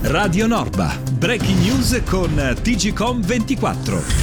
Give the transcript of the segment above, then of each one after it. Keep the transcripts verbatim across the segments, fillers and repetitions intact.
Radio Norba, breaking news con T G Com ventiquattro.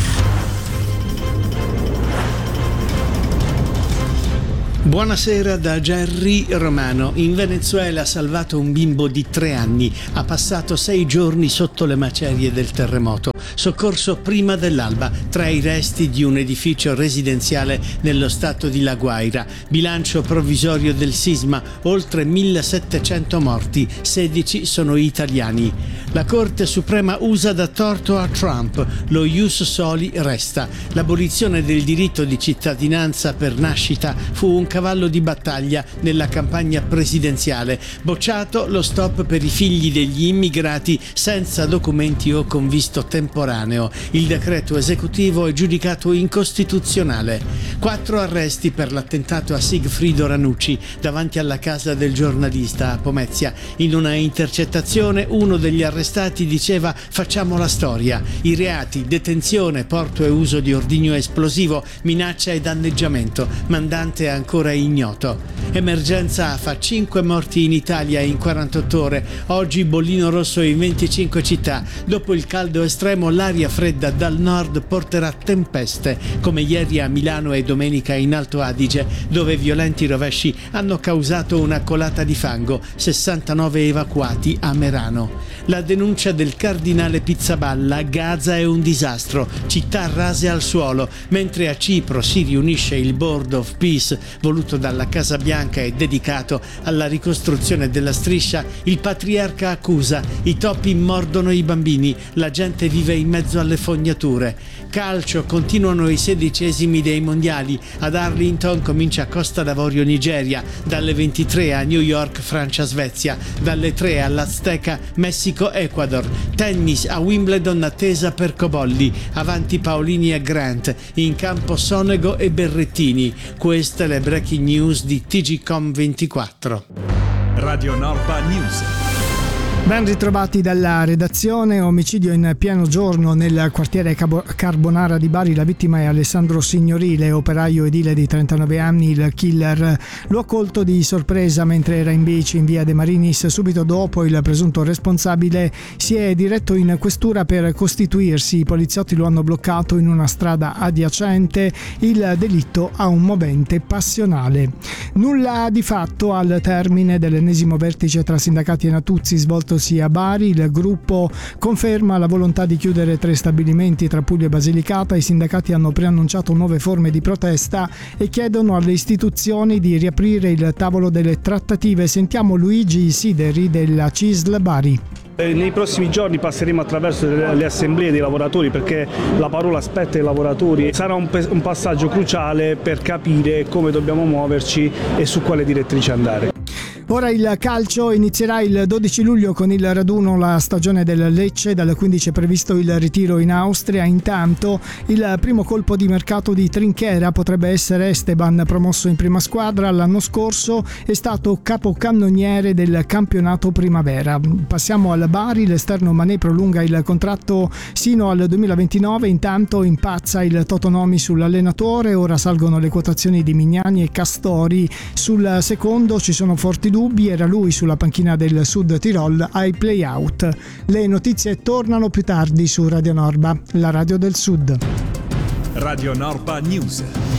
Buonasera da Gerry Romano. In Venezuela ha salvato un bimbo di tre anni. Ha passato sei giorni sotto le macerie del terremoto. Soccorso prima dell'alba tra i resti di un edificio residenziale nello stato di La Guaira. Bilancio provvisorio del sisma, oltre millesettecento morti, sedici sono italiani. La Corte Suprema U S A dà torto a Trump. Lo ius soli resta. L'abolizione del diritto di cittadinanza per nascita fu un cavallo di battaglia nella campagna presidenziale. Bocciato lo stop per i figli degli immigrati senza documenti o con visto temporaneo. Il decreto esecutivo è giudicato incostituzionale. Quattro arresti per l'attentato a Sigfrido Ranucci davanti alla casa del giornalista a Pomezia. In una intercettazione uno degli arrestati diceva: facciamo la storia. I reati: detenzione, porto e uso di ordigno esplosivo, minaccia e danneggiamento. Mandante ancora ignoto. Emergenza afa, cinque morti in Italia in quarantotto ore. Oggi bollino rosso in venticinque città. Dopo il caldo estremo, l'aria fredda dal nord porterà tempeste, come ieri a Milano e domenica in Alto Adige, dove violenti rovesci hanno causato una colata di fango, sessantanove evacuati a Merano. La denuncia del cardinale Pizzaballa: Gaza è un disastro, città rase al suolo. Mentre a Cipro si riunisce il Board of Peace voluto dalla Casa Bianca e dedicato alla ricostruzione della striscia, il patriarca accusa: i topi mordono i bambini, la gente vive in mezzo alle fognature. Calcio: continuano i sedicesimi dei mondiali. Ad Arlington comincia Costa d'Avorio Nigeria, dalle ventitré a New York Francia Svezia, dalle tre all'Azteca Messico Ecuador. Tennis: a Wimbledon attesa per Cobolli, avanti Paolini e Grant, in campo Sonego e Berrettini. Queste le breaking news di T G Com ventiquattro. Radio Norba News. Ben ritrovati dalla redazione. Omicidio in pieno giorno nel quartiere Carbonara di Bari. La vittima è Alessandro Signorile, operaio edile di trentanove anni. Il killer lo ha colto di sorpresa mentre era in bici in via De Marinis. Subito dopo il presunto responsabile si è diretto in questura per costituirsi. I poliziotti lo hanno bloccato in una strada adiacente. Il delitto ha un movente passionale. Nulla di fatto al termine dell'ennesimo vertice tra sindacati e Natuzzi svolto sia a Bari. Il gruppo conferma la volontà di chiudere tre stabilimenti tra Puglia e Basilicata. I sindacati hanno preannunciato nuove forme di protesta e chiedono alle istituzioni di riaprire il tavolo delle trattative. Sentiamo Luigi Sideri della C I S L Bari. Nei prossimi giorni passeremo attraverso le assemblee dei lavoratori, perché la parola spetta ai lavoratori. Sarà un, un passaggio cruciale per capire come dobbiamo muoverci e su quale direttrice andare. Ora il calcio: inizierà il dodici luglio con il raduno la stagione del Lecce, dal quindici è previsto il ritiro in Austria. Intanto il primo colpo di mercato di Trinchera potrebbe essere Esteban, promosso in prima squadra. L'anno scorso è stato capocannoniere del campionato primavera. Passiamo al Bari: l'esterno Mané prolunga il contratto sino al duemilaventinove. Intanto impazza il Totonomi sull'allenatore, ora salgono le quotazioni di Mignani e Castori. Sul secondo ci sono forti dubbi, era lui sulla panchina del Sud Tirol ai play-out. Le notizie tornano più tardi su Radio Norba, la radio del Sud. Radio Norba News.